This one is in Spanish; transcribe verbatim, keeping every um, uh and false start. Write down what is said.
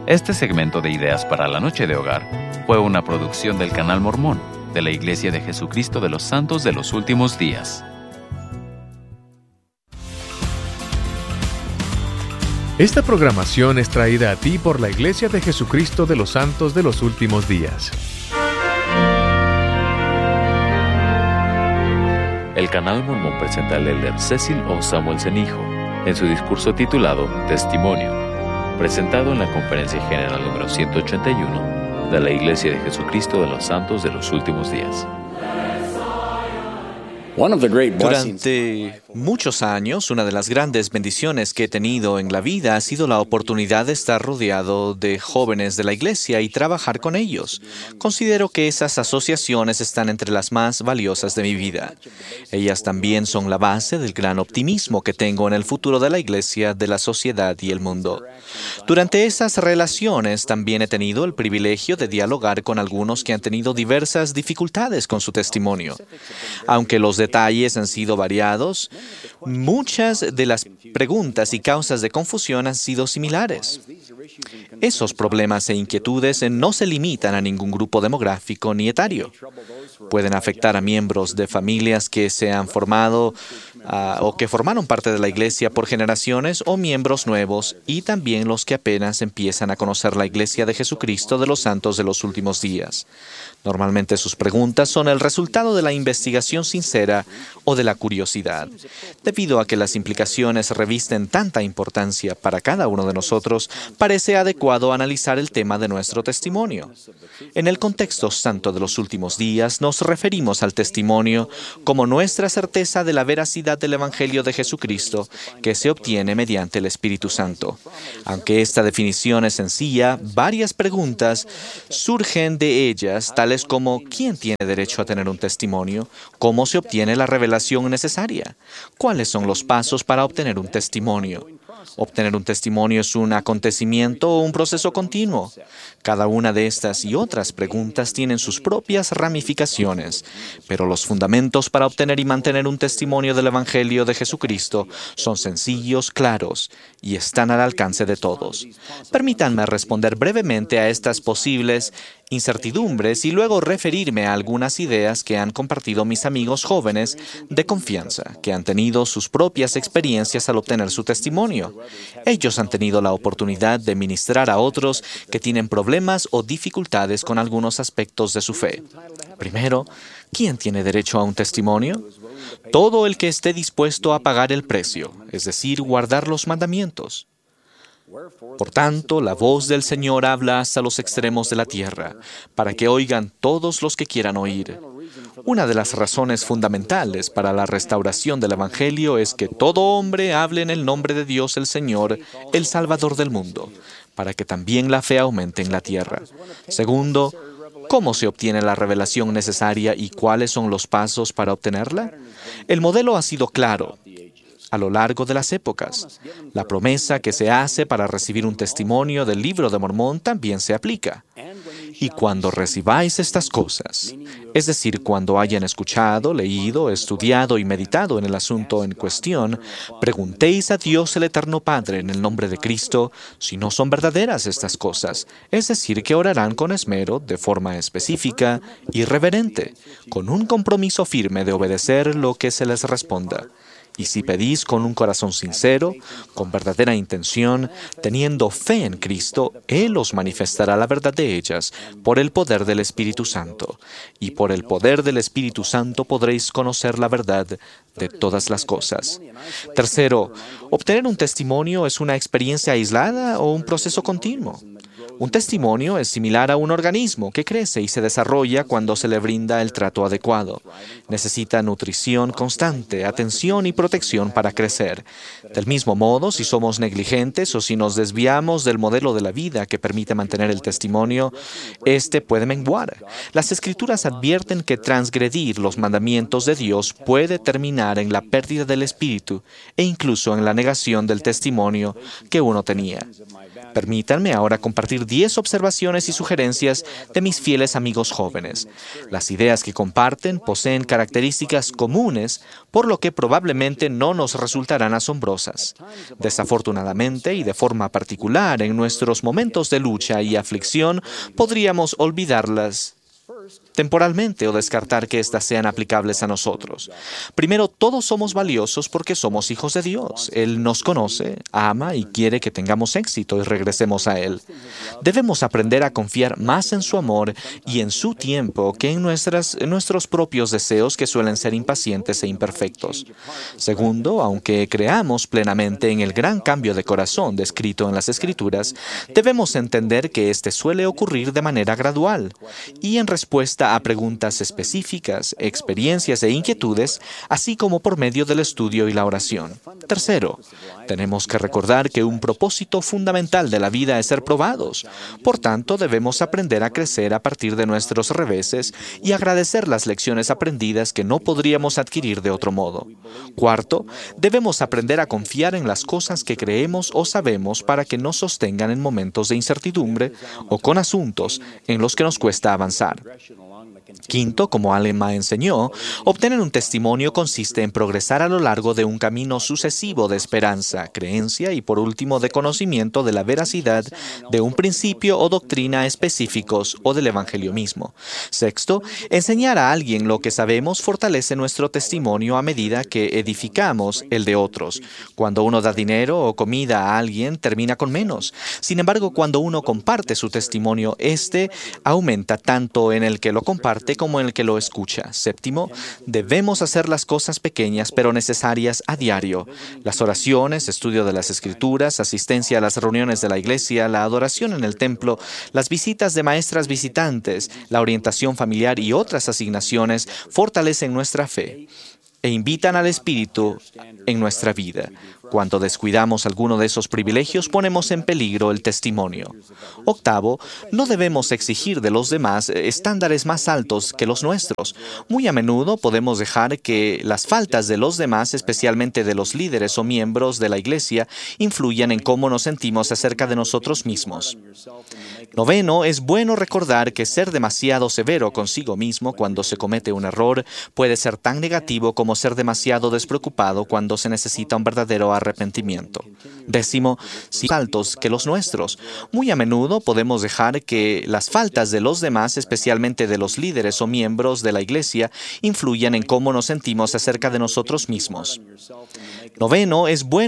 Este segmento de Ideas para la Noche de Hogar fue una producción del Canal Mormón de la Iglesia de Jesucristo de los Santos de los Últimos Días. Esta programación es traída a ti por la Iglesia de Jesucristo de los Santos de los Últimos Días. El Canal Mormón presenta al elder Cecil O. Samuelson Hijo en su discurso titulado Testimonio, presentado en la Conferencia General número ciento ochenta y uno de la Iglesia de Jesucristo de los Santos de los Últimos Días. Durante muchos años, una de las grandes bendiciones que he tenido en la vida ha sido la oportunidad de estar rodeado de jóvenes de la iglesia y trabajar con ellos. Considero que esas asociaciones están entre las más valiosas de mi vida. Ellas también son la base del gran optimismo que tengo en el futuro de la iglesia, de la sociedad y el mundo. Durante esas relaciones también he tenido el privilegio de dialogar con algunos que han tenido diversas dificultades con su testimonio. Aunque los detalles han sido variados, muchas de las preguntas y causas de confusión han sido similares. Esos problemas e inquietudes no se limitan a ningún grupo demográfico ni etario. Pueden afectar a miembros de familias que se han formado uh, o que formaron parte de la iglesia por generaciones o miembros nuevos y también los que apenas empiezan a conocer la iglesia de Jesucristo de los Santos de los Últimos Días. Normalmente sus preguntas son el resultado de la investigación sincera o de la curiosidad. Debido a que las implicaciones revisten tanta importancia para cada uno de nosotros, parece adecuado analizar el tema de nuestro testimonio. En el contexto santo de los últimos días, nos referimos al testimonio como nuestra certeza de la veracidad del Evangelio de Jesucristo que se obtiene mediante el Espíritu Santo. Aunque esta definición es sencilla, varias preguntas surgen de ellas, tales como ¿quién tiene derecho a tener un testimonio? ¿Cómo se obtiene la revelación necesaria? ¿Cuáles son los pasos para obtener un testimonio? ¿Obtener un testimonio es un acontecimiento o un proceso continuo? Cada una de estas y otras preguntas tienen sus propias ramificaciones, pero los fundamentos para obtener y mantener un testimonio del Evangelio de Jesucristo son sencillos, claros y están al alcance de todos. Permítanme responder brevemente a estas posibles incertidumbres y luego referirme a algunas ideas que han compartido mis amigos jóvenes de confianza, que han tenido sus propias experiencias al obtener su testimonio. Ellos han tenido la oportunidad de ministrar a otros que tienen problemas o dificultades con algunos aspectos de su fe. Primero, ¿quién tiene derecho a un testimonio? Todo el que esté dispuesto a pagar el precio, es decir, guardar los mandamientos. Por tanto, la voz del Señor habla hasta los extremos de la tierra, para que oigan todos los que quieran oír. Una de las razones fundamentales para la restauración del Evangelio es que todo hombre hable en el nombre de Dios el Señor, el Salvador del mundo, para que también la fe aumente en la tierra. Segundo, ¿cómo se obtiene la revelación necesaria y cuáles son los pasos para obtenerla? El modelo ha sido claro a lo largo de las épocas. La promesa que se hace para recibir un testimonio del Libro de Mormón también se aplica. Y cuando recibáis estas cosas, es decir, cuando hayan escuchado, leído, estudiado y meditado en el asunto en cuestión, preguntéis a Dios el Eterno Padre en el nombre de Cristo si no son verdaderas estas cosas, es decir, que orarán con esmero, de forma específica y reverente, con un compromiso firme de obedecer lo que se les responda. Y si pedís con un corazón sincero, con verdadera intención, teniendo fe en Cristo, Él os manifestará la verdad de ellas por el poder del Espíritu Santo. Y por el poder del Espíritu Santo podréis conocer la verdad de todas las cosas. Tercero, ¿obtener un testimonio es una experiencia aislada o un proceso continuo? Un testimonio es similar a un organismo que crece y se desarrolla cuando se le brinda el trato adecuado. Necesita nutrición constante, atención y protección para crecer. Del mismo modo, si somos negligentes o si nos desviamos del modelo de la vida que permite mantener el testimonio, este puede menguar. Las Escrituras advierten que transgredir los mandamientos de Dios puede terminar en la pérdida del espíritu e incluso en la negación del testimonio que uno tenía. Permítanme ahora compartir compartir diez observaciones y sugerencias de mis fieles amigos jóvenes. Las ideas que comparten poseen características comunes, por lo que probablemente no nos resultarán asombrosas. Desafortunadamente, y de forma particular en nuestros momentos de lucha y aflicción, podríamos olvidarlas temporalmente o descartar que éstas sean aplicables a nosotros. Primero, todos somos valiosos porque somos hijos de Dios. Él nos conoce, ama y quiere que tengamos éxito y regresemos a Él. Debemos aprender a confiar más en su amor y en su tiempo que en, nuestras, en nuestros propios deseos, que suelen ser impacientes e imperfectos. Segundo, aunque creamos plenamente en el gran cambio de corazón descrito en las Escrituras, debemos entender que éste suele ocurrir de manera gradual y en respuesta a preguntas específicas, experiencias e inquietudes, así como por medio del estudio y la oración. Tercero, tenemos que recordar que un propósito fundamental de la vida es ser probados. Por tanto, debemos aprender a crecer a partir de nuestros reveses y agradecer las lecciones aprendidas que no podríamos adquirir de otro modo. Cuarto, debemos aprender a confiar en las cosas que creemos o sabemos para que nos sostengan en momentos de incertidumbre o con asuntos en los que nos cuesta avanzar. Quinto, como Alema enseñó, obtener un testimonio consiste en progresar a lo largo de un camino sucesivo de esperanza, creencia y, por último, de conocimiento de la veracidad de un principio o doctrina específicos o del Evangelio mismo. Sexto, enseñar a alguien lo que sabemos fortalece nuestro testimonio a medida que edificamos el de otros. Cuando uno da dinero o comida a alguien, termina con menos. Sin embargo, cuando uno comparte su testimonio, este aumenta tanto en el que lo comparte como en el que lo escucha. Séptimo, debemos hacer las cosas pequeñas pero necesarias a diario. Las oraciones, estudio de las Escrituras, asistencia a las reuniones de la iglesia, la adoración en el templo, las visitas de maestras visitantes, la orientación familiar y otras asignaciones fortalecen nuestra fe e invitan al Espíritu en nuestra vida. Cuando descuidamos alguno de esos privilegios, ponemos en peligro el testimonio. Octavo, no debemos exigir de los demás estándares más altos que los nuestros. Muy a menudo podemos dejar que las faltas de los demás, especialmente de los líderes o miembros de la iglesia, influyan en cómo nos sentimos acerca de nosotros mismos. Noveno, es bueno recordar que ser demasiado severo consigo mismo cuando se comete un error puede ser tan negativo como ser demasiado despreocupado cuando se necesita un verdadero arrepentimiento. Décimo, si altos que los nuestros. Muy a menudo podemos dejar que las faltas de los demás, especialmente de los líderes o miembros de la iglesia, influyan en cómo nos sentimos acerca de nosotros mismos. Noveno, es bueno